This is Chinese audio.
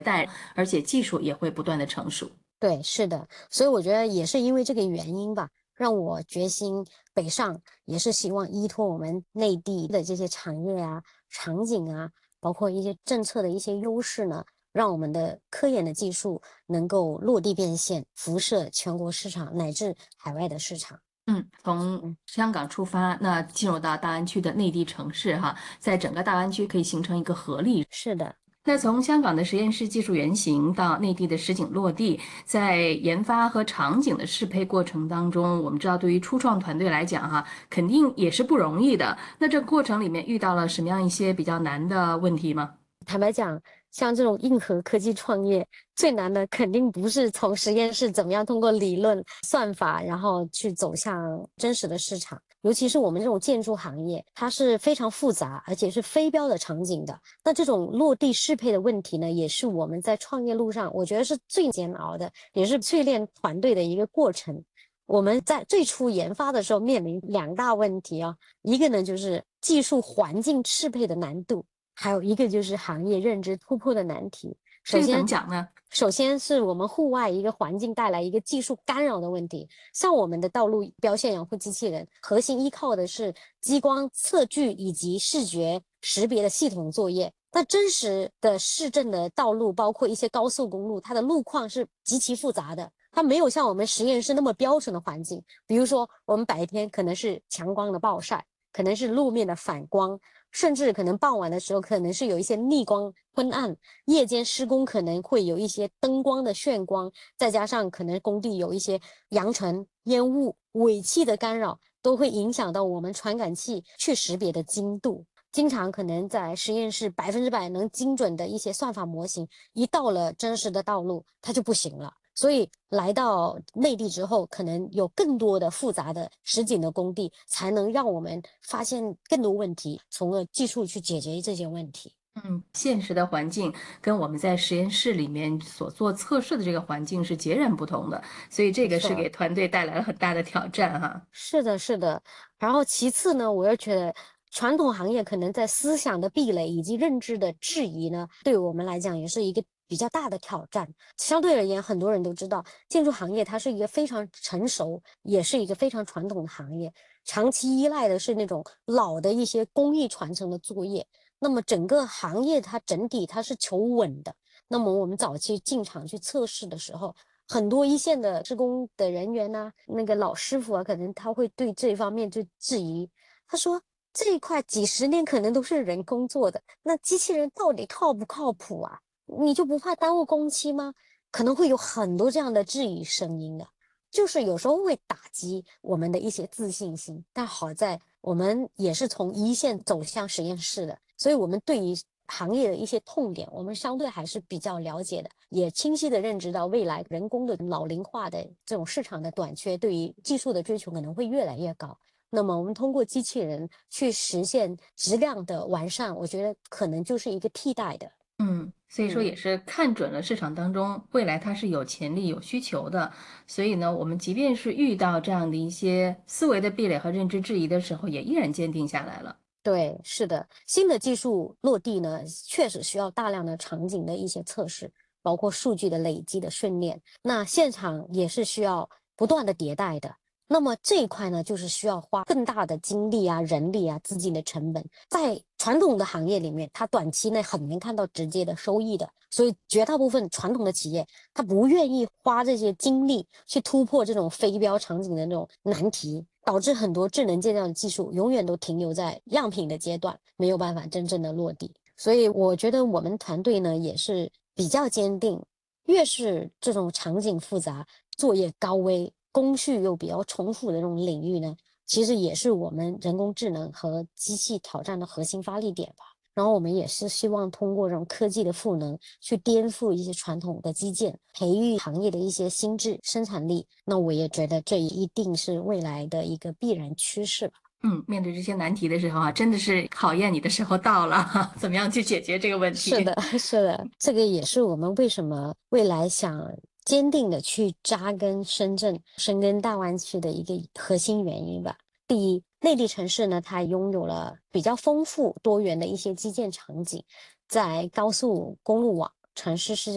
代，而且技术也会不断的成熟。 对，是的，所以我觉得也是因为这个原因吧，让我决心北上，也是希望依托我们内地的这些产业啊、场景啊，包括一些政策的一些优势呢，让我们的科研的技术能够落地变现，辐射全国市场乃至海外的市场。 从嗯， 香港出发，那进入到大湾区的内地城市哈，在整个大湾区可以形成一个合力。 是的。 那从香港的实验室技术原型到内地的实景落地，在研发和场景的适配过程当中，我们知道对于初创团队来讲哈，肯定也是不容易的。那这过程里面遇到了什么样一些比较难的问题吗？ 坦白讲，像这种硬核科技创业，最难的肯定不是从实验室怎么样通过理论算法，然后去走向真实的市场。尤其是我们这种建筑行业，它是非常复杂，而且是非标的场景的。那这种落地适配的问题呢，也是我们在创业路上，我觉得是最煎熬的，也是淬炼团队的一个过程。我们在最初研发的时候面临两大问题啊，一个呢就是技术环境适配的难度。还有一个就是行业认知突破的难题。首这个怎么先， 讲呢？ 首先是我们户外一个环境带来一个技术干扰的问题。像我们的道路标线养护机器人，核心依靠的是激光测距以及视觉识别的系统作业。那真实的市政的道路，包括一些高速公路，它的路况是极其复杂的。它没有像我们实验室那么标准的环境，比如说我们白天可能是强光的暴晒，可能是路面的反光，甚至可能傍晚的时候可能是有一些逆光昏暗，夜间施工可能会有一些灯光的眩光，再加上可能工地有一些扬尘、烟雾、尾气的干扰，都会影响到我们传感器去识别的精度。经常可能在实验室100%能精准的一些算法模型，一到了真实的道路，它就不行了。所以来到内地之后，可能有更多的复杂的实景的工地，才能让我们发现更多问题，从而技术去解决这些问题。 现实的环境跟我们在实验室里面所做测试的这个环境是截然不同的，所以这个是给没错。 团队带来了很大的挑战哈。 是的，是的。然后其次呢，我又觉得传统行业可能在思想的壁垒以及认知的质疑呢，对我们来讲也是一个比较大的挑战。相对而言，很多人都知道，建筑行业它是一个非常成熟，也是一个非常传统的行业，长期依赖的是那种老的一些工艺传承的作业。那么整个行业它整体它是求稳的。那么我们早期进场去测试的时候，很多一线的施工的人员呐、那个老师傅啊，可能他会对这方面就质疑。他说这一块几十年可能都是人工做的，那机器人到底靠不靠谱啊？你就不怕耽误工期吗？可能会有很多这样的质疑声音的，就是有时候会打击我们的一些自信心。但好在我们也是从一线走向实验室的，所以我们对于行业的一些痛点，我们相对还是比较了解的，也清晰的认知到未来人工的老龄化的这种市场的短缺，对于技术的追求可能会越来越高。那么我们通过机器人去实现质量的完善，我觉得可能就是一个替代的。 所以说也嗯， 是看准了市场当中未来它是有潜力、有需求的，所以呢，我们即便是遇到这样的一些思维的壁垒和认知质疑的时候，也依然坚定下来了。 对，是的，新的技术落地呢，确实需要大量的场景的一些测试，包括数据的累积的训练。那现场也是需要不断的迭代的。那么这一块呢，就是需要花更大的精力啊、人力啊、资金的成本。在传统的行业里面，它短期内很难看到直接的收益的，所以绝大部分传统的企业，它不愿意花这些精力去突破这种非标场景的那种难题，导致很多智能建造的技术永远都停留在样品的阶段，没有办法真正的落地。所以我觉得我们团队呢也是比较坚定，越是这种场景复杂、作业高危、工序又比较重复的这种领域呢，其实也是我们人工智能和机器挑战的核心发力点吧。然后我们也是希望通过这种科技的赋能，去颠覆一些传统的基建，培育行业的一些心智生产力。那我也觉得这一定是未来的一个必然趋势吧。 面对这些难题的时候啊，真的是考验你的时候到了，怎么样去解决这个问题？ 是的，是的，这个也是我们为什么未来想坚定的去扎根深圳、深耕大湾区的一个核心原因吧。第一，内地城市呢，它拥有了比较丰富多元的一些基建场景，在高速公路网、城市市